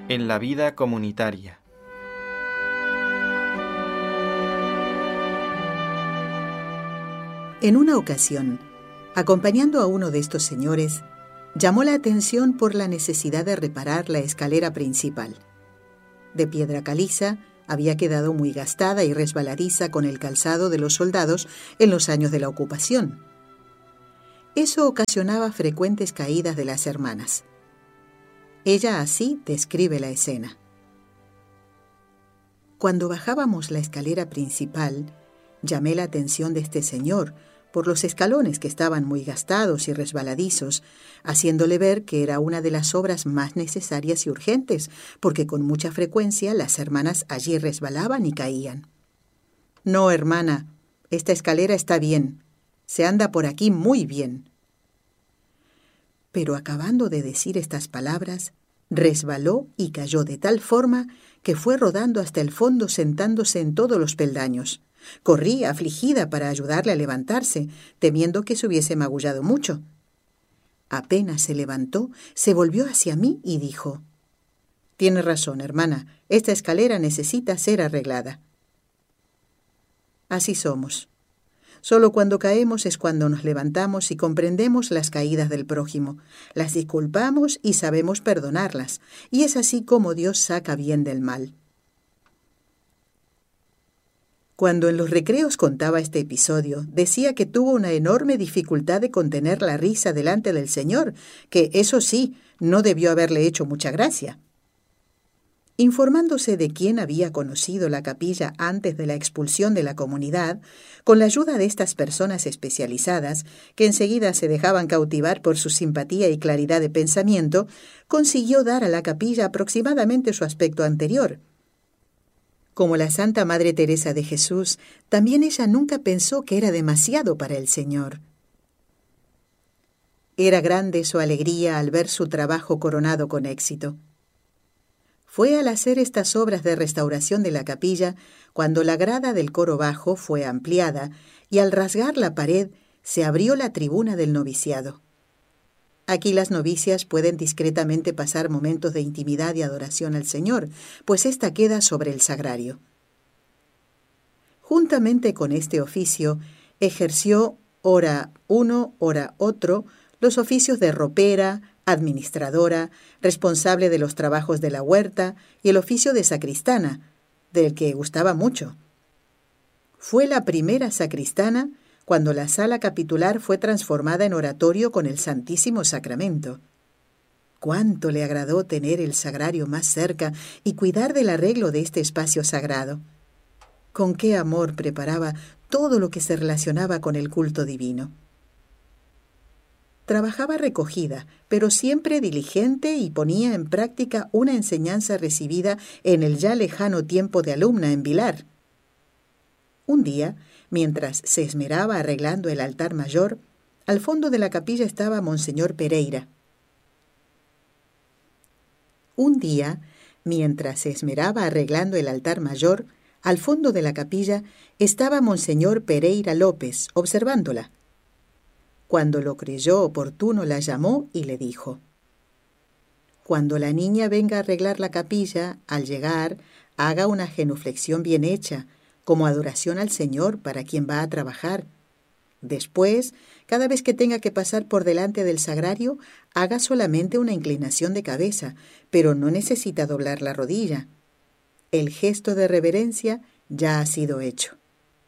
en la vida comunitaria. En una ocasión, acompañando a uno de estos señores, llamó la atención por la necesidad de reparar la escalera principal. De piedra caliza, había quedado muy gastada y resbaladiza con el calzado de los soldados en los años de la ocupación. Eso ocasionaba frecuentes caídas de las hermanas. Ella así describe la escena. Cuando bajábamos la escalera principal, llamé la atención de este señor por los escalones que estaban muy gastados y resbaladizos, haciéndole ver que era una de las obras más necesarias y urgentes, porque con mucha frecuencia las hermanas allí resbalaban y caían. «No, hermana, esta escalera está bien. Se anda por aquí muy bien». Pero acabando de decir estas palabras, resbaló y cayó de tal forma que fue rodando hasta el fondo sentándose en todos los peldaños. Corrí, afligida, para ayudarle a levantarse, temiendo que se hubiese magullado mucho. Apenas se levantó, se volvió hacia mí y dijo: «Tiene razón, hermana, esta escalera necesita ser arreglada». Así somos. Solo cuando caemos es cuando nos levantamos y comprendemos las caídas del prójimo, las disculpamos y sabemos perdonarlas, y es así como Dios saca bien del mal. Cuando en los recreos contaba este episodio, decía que tuvo una enorme dificultad de contener la risa delante del Señor, que, eso sí, no debió haberle hecho mucha gracia. Informándose de quién había conocido la capilla antes de la expulsión de la comunidad, con la ayuda de estas personas especializadas, que enseguida se dejaban cautivar por su simpatía y claridad de pensamiento, consiguió dar a la capilla aproximadamente su aspecto anterior. Como la Santa Madre Teresa de Jesús, también ella nunca pensó que era demasiado para el Señor. Era grande su alegría al ver su trabajo coronado con éxito. Fue al hacer estas obras de restauración de la capilla cuando la grada del coro bajo fue ampliada y al rasgar la pared se abrió la tribuna del noviciado. Aquí las novicias pueden discretamente pasar momentos de intimidad y adoración al Señor, pues ésta queda sobre el sagrario. Juntamente con este oficio, ejerció ora uno, ora otro, los oficios de ropera, administradora, responsable de los trabajos de la huerta y el oficio de sacristana, del que gustaba mucho. Fue la primera sacristana cuando la sala capitular fue transformada en oratorio con el Santísimo Sacramento. Cuánto le agradó tener el sagrario más cerca y cuidar del arreglo de este espacio sagrado. Con qué amor preparaba todo lo que se relacionaba con el culto divino. Trabajaba recogida, pero siempre diligente, y ponía en práctica una enseñanza recibida en el ya lejano tiempo de alumna en Vilar. Un día, mientras se esmeraba arreglando el altar mayor, al fondo de la capilla estaba Monseñor Pereira. Un día, mientras se esmeraba arreglando el altar mayor, al fondo de la capilla estaba Monseñor Pereira López, observándola. Cuando lo creyó oportuno, la llamó y le dijo: «Cuando la niña venga a arreglar la capilla, al llegar, haga una genuflexión bien hecha, como adoración al Señor para quien va a trabajar. Después, cada vez que tenga que pasar por delante del sagrario, haga solamente una inclinación de cabeza, pero no necesita doblar la rodilla. El gesto de reverencia ya ha sido hecho».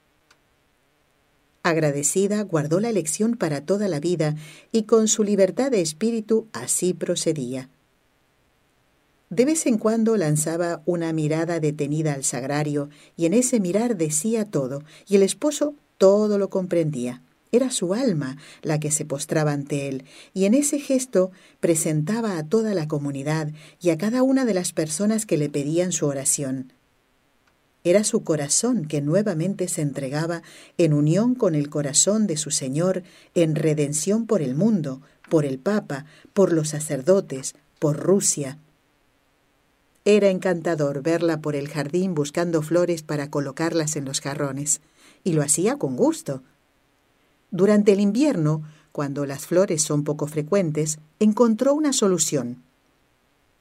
Agradecida, guardó la lección para toda la vida y con su libertad de espíritu así procedía. De vez en cuando lanzaba una mirada detenida al sagrario y en ese mirar decía todo, y el esposo todo lo comprendía. Era su alma la que se postraba ante él, y en ese gesto presentaba a toda la comunidad y a cada una de las personas que le pedían su oración. Era su corazón que nuevamente se entregaba en unión con el corazón de su Señor, en redención por el mundo, por el Papa, por los sacerdotes, por Rusia. Era encantador verla por el jardín buscando flores para colocarlas en los jarrones, y lo hacía con gusto. Durante el invierno, cuando las flores son poco frecuentes, encontró una solución.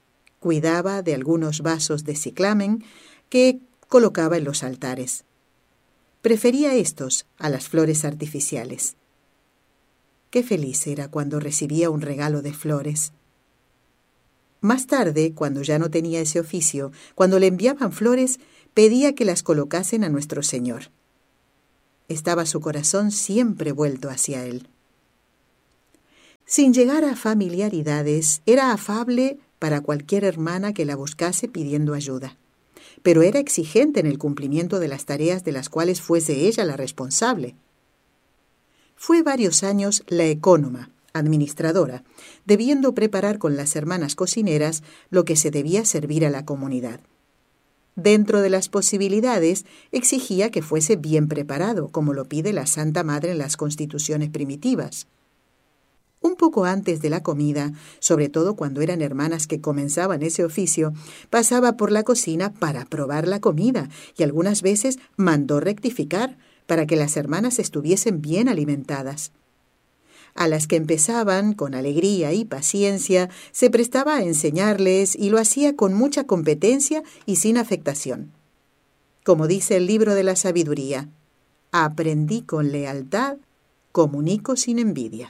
cuidaba de algunos vasos de ciclamen que colocaba en los altares. Prefería estos a las flores artificiales. Qué feliz era cuando recibía un regalo de flores. Más tarde, cuando ya no tenía ese oficio, cuando le enviaban flores, pedía que las colocasen a nuestro Señor. Estaba su corazón siempre vuelto hacia Él. Sin llegar a familiaridades, era afable para cualquier hermana que la buscase pidiendo ayuda, pero era exigente en el cumplimiento de las tareas de las cuales fuese ella la responsable. Fue varios años la ecónoma, administradora, debiendo preparar con las hermanas cocineras lo que se debía servir a la comunidad. Dentro de las posibilidades, exigía que fuese bien preparado, como lo pide la Santa Madre en las constituciones primitivas. Un poco antes de la comida, sobre todo cuando eran hermanas que comenzaban ese oficio, pasaba por la cocina para probar la comida y algunas veces mandó rectificar para que las hermanas estuviesen bien alimentadas. A las que empezaban con alegría y paciencia, se prestaba a enseñarles y lo hacía con mucha competencia y sin afectación. Como dice el libro de la sabiduría, aprendí con lealtad, comunico sin envidia.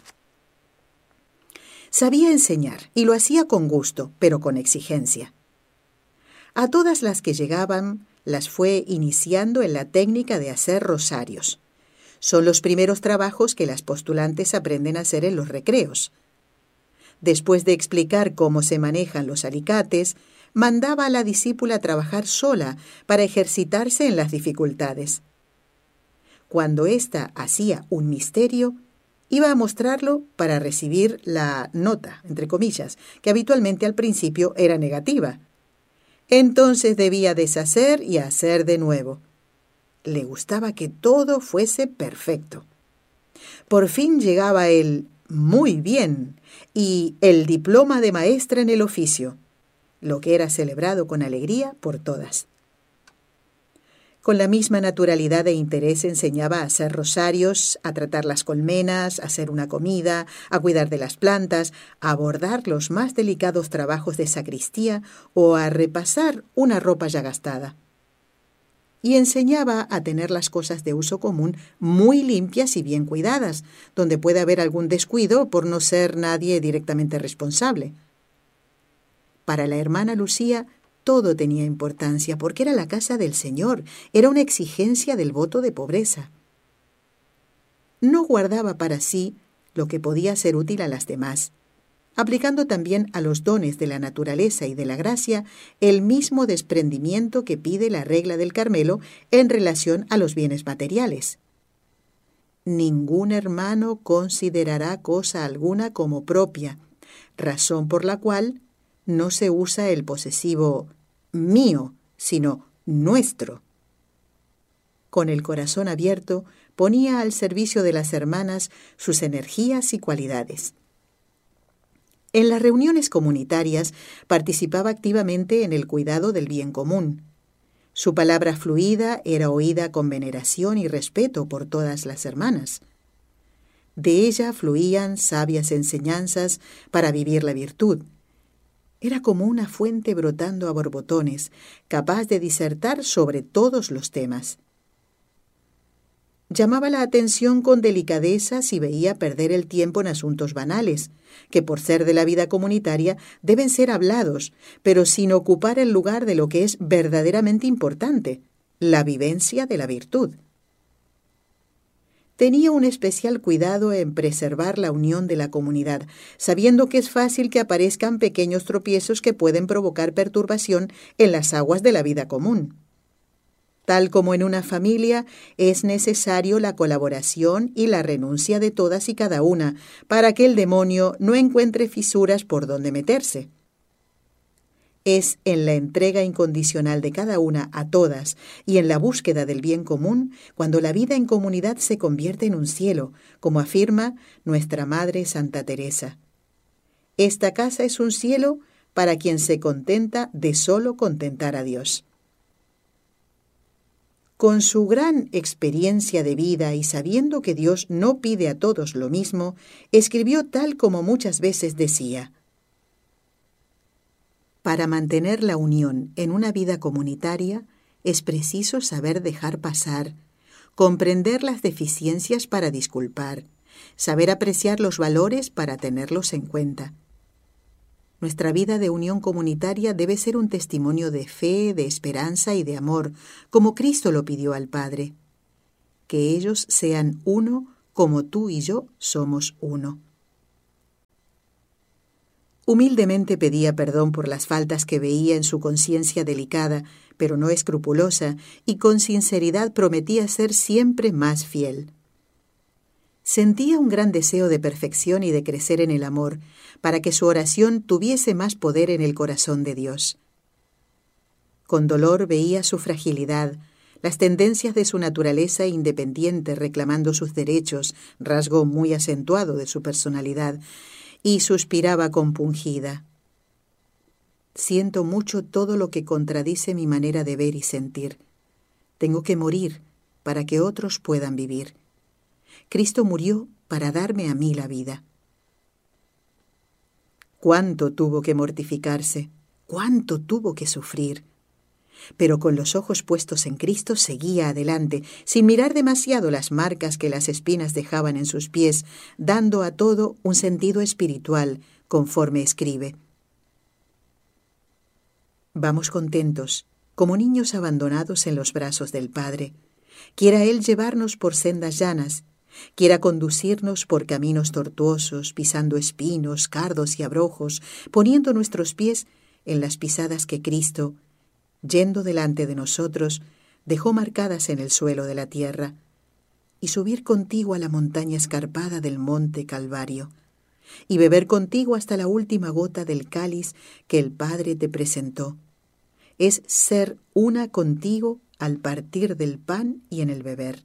Sabía enseñar y lo hacía con gusto, pero con exigencia. A todas las que llegaban las fue iniciando en la técnica de hacer rosarios. Son los primeros trabajos que las postulantes aprenden a hacer en los recreos. Después de explicar cómo se manejan los alicates, mandaba a la discípula trabajar sola para ejercitarse en las dificultades. Cuando ésta hacía un misterio, iba a mostrarlo para recibir la nota, entre comillas, que habitualmente al principio era negativa. Entonces debía deshacer y hacer de nuevo. Le gustaba que todo fuese perfecto. Por fin llegaba el muy bien y el diploma de maestra en el oficio, lo que era celebrado con alegría por todas. Con la misma naturalidad e interés enseñaba a hacer rosarios, a tratar las colmenas, a hacer una comida, a cuidar de las plantas, a bordar los más delicados trabajos de sacristía o a repasar una ropa ya gastada. Y enseñaba a tener las cosas de uso común muy limpias y bien cuidadas, donde puede haber algún descuido por no ser nadie directamente responsable. Para la hermana Lucía, todo tenía importancia porque era la casa del Señor, era una exigencia del voto de pobreza. No guardaba para sí lo que podía ser útil a las demás, aplicando también a los dones de la naturaleza y de la gracia el mismo desprendimiento que pide la regla del Carmelo en relación a los bienes materiales. Ningún hermano considerará cosa alguna como propia, razón por la cual no se usa el posesivo mío, sino nuestro. Con el corazón abierto, ponía al servicio de las hermanas sus energías y cualidades. En las reuniones comunitarias participaba activamente en el cuidado del bien común. Su palabra fluida era oída con veneración y respeto por todas las hermanas. De ella fluían sabias enseñanzas para vivir la virtud. Era como una fuente brotando a borbotones, capaz de disertar sobre todos los temas. Llamaba la atención con delicadeza si veía perder el tiempo en asuntos banales, que por ser de la vida comunitaria deben ser hablados, pero sin ocupar el lugar de lo que es verdaderamente importante, la vivencia de la virtud. Tenía un especial cuidado en preservar la unión de la comunidad, sabiendo que es fácil que aparezcan pequeños tropiezos que pueden provocar perturbación en las aguas de la vida común. Tal como en una familia, es necesario la colaboración y la renuncia de todas y cada una para que el demonio no encuentre fisuras por donde meterse. Es en la entrega incondicional de cada una a todas y en la búsqueda del bien común cuando la vida en comunidad se convierte en un cielo, como afirma nuestra Madre Santa Teresa. Esta casa es un cielo para quien se contenta de solo contentar a Dios. Con su gran experiencia de vida y sabiendo que Dios no pide a todos lo mismo, escribió tal como muchas veces decía: Para mantener la unión en una vida comunitaria, es preciso saber dejar pasar, comprender las deficiencias para disculpar, saber apreciar los valores para tenerlos en cuenta. Nuestra vida de unión comunitaria debe ser un testimonio de fe, de esperanza y de amor, como Cristo lo pidió al Padre. Que ellos sean uno como tú y yo somos uno. Humildemente pedía perdón por las faltas que veía en su conciencia delicada, pero no escrupulosa, y con sinceridad prometía ser siempre más fiel. Sentía un gran deseo de perfección y de crecer en el amor, para que su oración tuviese más poder en el corazón de Dios. Con dolor veía su fragilidad, las tendencias de su naturaleza independiente reclamando sus derechos, rasgo muy acentuado de su personalidad, y suspiraba compungida. Siento mucho todo lo que contradice mi manera de ver y sentir. Tengo que morir para que otros puedan vivir. Cristo murió para darme a mí la vida. Cuánto tuvo que mortificarse, cuánto tuvo que sufrir. Pero con los ojos puestos en Cristo seguía adelante, sin mirar demasiado las marcas que las espinas dejaban en sus pies, dando a todo un sentido espiritual, conforme escribe. Vamos contentos, como niños abandonados en los brazos del Padre. Quiera Él llevarnos por sendas llanas, quiera conducirnos por caminos tortuosos, pisando espinos, cardos y abrojos, poniendo nuestros pies en las pisadas que Cristo, yendo delante de nosotros, dejó marcadas en el suelo de la tierra, y subir contigo a la montaña escarpada del monte Calvario, y beber contigo hasta la última gota del cáliz que el Padre te presentó. Es ser una contigo al partir del pan y en el beber.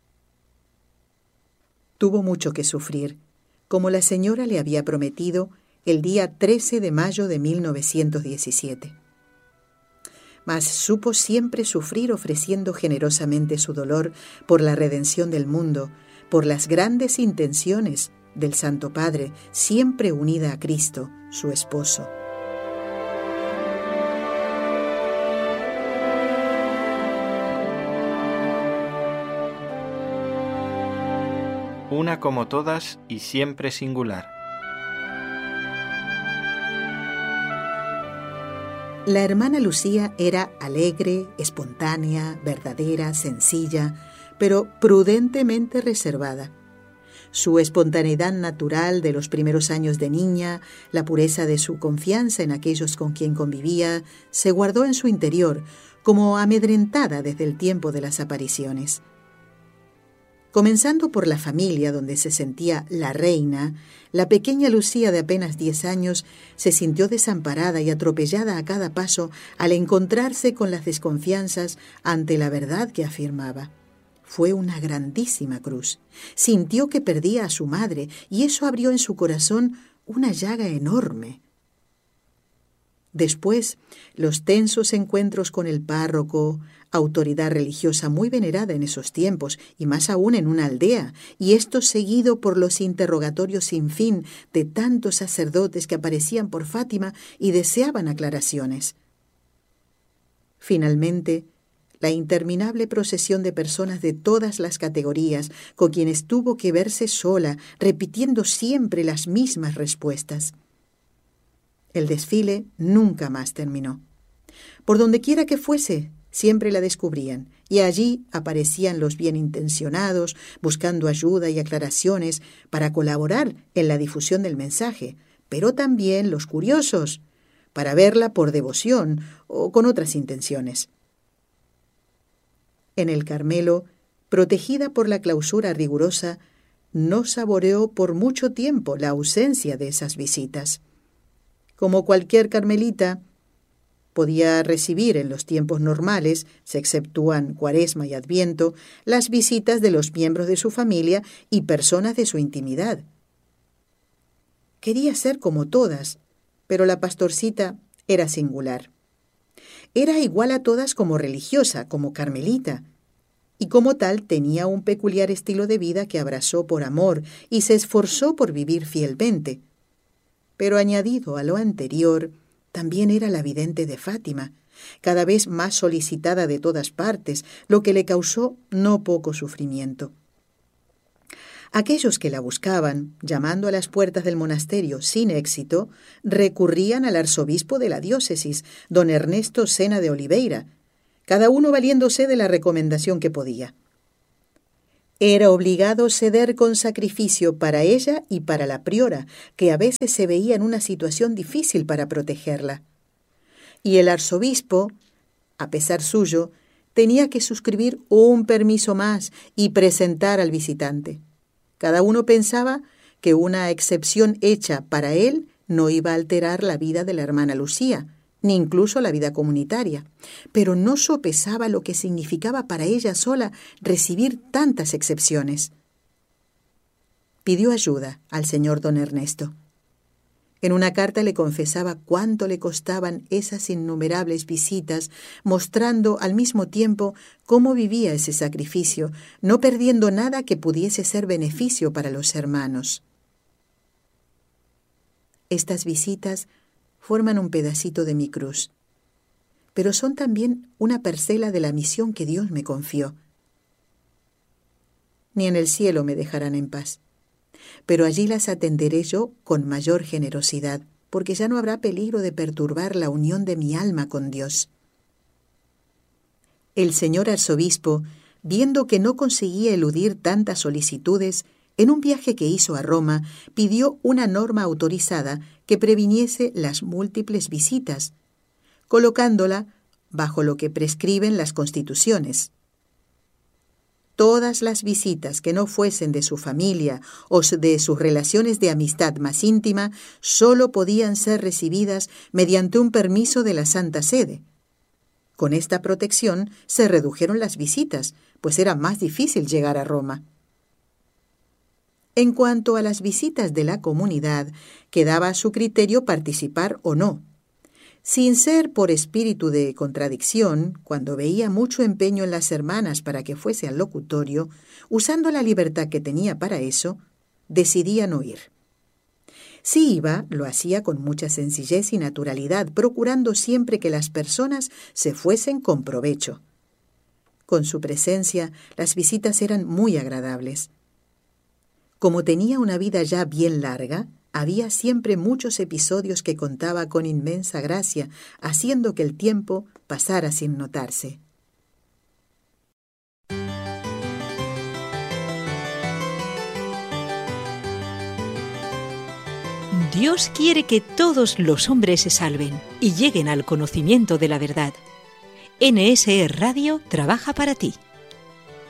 Tuvo mucho que sufrir, como la señora le había prometido el día 13 de mayo de 1917. Mas supo siempre sufrir ofreciendo generosamente su dolor por la redención del mundo, por las grandes intenciones del Santo Padre, siempre unida a Cristo, su esposo. Una como todas y siempre singular. La hermana Lucía era alegre, espontánea, verdadera, sencilla, pero prudentemente reservada. Su espontaneidad natural de los primeros años de niña, la pureza de su confianza en aquellos con quien convivía, se guardó en su interior, como amedrentada desde el tiempo de las apariciones. Comenzando por la familia donde se sentía la reina, la pequeña Lucía de apenas 10 años se sintió desamparada y atropellada a cada paso al encontrarse con las desconfianzas ante la verdad que afirmaba. Fue una grandísima cruz. Sintió que perdía a su madre y eso abrió en su corazón una llaga enorme. Después, los tensos encuentros con el párroco, autoridad religiosa muy venerada en esos tiempos, y más aún en una aldea, y esto seguido por los interrogatorios sin fin de tantos sacerdotes que aparecían por Fátima y deseaban aclaraciones. Finalmente, la interminable procesión de personas de todas las categorías, con quienes tuvo que verse sola, repitiendo siempre las mismas respuestas. El desfile nunca más terminó. Por donde quiera que fuese, siempre la descubrían, y allí aparecían los bien intencionados, buscando ayuda y aclaraciones para colaborar en la difusión del mensaje, pero también los curiosos, para verla por devoción o con otras intenciones. En el Carmelo, protegida por la clausura rigurosa, no saboreó por mucho tiempo la ausencia de esas visitas. Como cualquier carmelita, podía recibir en los tiempos normales, se exceptúan Cuaresma y Adviento, las visitas de los miembros de su familia y personas de su intimidad. Quería ser como todas, pero la pastorcita era singular. Era igual a todas como religiosa, como carmelita, y como tal tenía un peculiar estilo de vida que abrazó por amor y se esforzó por vivir fielmente. Pero añadido a lo anterior, también era la vidente de Fátima, cada vez más solicitada de todas partes, lo que le causó no poco sufrimiento. Aquellos que la buscaban, llamando a las puertas del monasterio sin éxito, recurrían al arzobispo de la diócesis, don Ernesto Sena de Oliveira, cada uno valiéndose de la recomendación que podía. Era obligado ceder con sacrificio para ella y para la priora, que a veces se veía en una situación difícil para protegerla. Y el arzobispo, a pesar suyo, tenía que suscribir un permiso más y presentar al visitante. Cada uno pensaba que una excepción hecha para él no iba a alterar la vida de la hermana Lucía, ni incluso la vida comunitaria, pero no sopesaba lo que significaba para ella sola recibir tantas excepciones. Pidió ayuda al señor don Ernesto. En una carta le confesaba cuánto le costaban esas innumerables visitas, mostrando al mismo tiempo cómo vivía ese sacrificio, no perdiendo nada que pudiese ser beneficio para los hermanos. Estas visitas forman un pedacito de mi cruz, pero son también una parcela de la misión que Dios me confió. Ni en el cielo me dejarán en paz, pero allí las atenderé yo con mayor generosidad, porque ya no habrá peligro de perturbar la unión de mi alma con Dios. El señor arzobispo, viendo que no conseguía eludir tantas solicitudes, en un viaje que hizo a Roma, pidió una norma autorizada que previniese las múltiples visitas, colocándola bajo lo que prescriben las constituciones. Todas las visitas que no fuesen de su familia o de sus relaciones de amistad más íntima solo podían ser recibidas mediante un permiso de la Santa Sede. Con esta protección se redujeron las visitas, pues era más difícil llegar a Roma. En cuanto a las visitas de la comunidad, quedaba a su criterio participar o no. Sin ser por espíritu de contradicción, cuando veía mucho empeño en las hermanas para que fuese al locutorio, usando la libertad que tenía para eso, decidía no ir. Si iba, lo hacía con mucha sencillez y naturalidad, procurando siempre que las personas se fuesen con provecho. Con su presencia, las visitas eran muy agradables. Como tenía una vida ya bien larga, había siempre muchos episodios que contaba con inmensa gracia, haciendo que el tiempo pasara sin notarse. Dios quiere que todos los hombres se salven y lleguen al conocimiento de la verdad. NSE Radio trabaja para ti.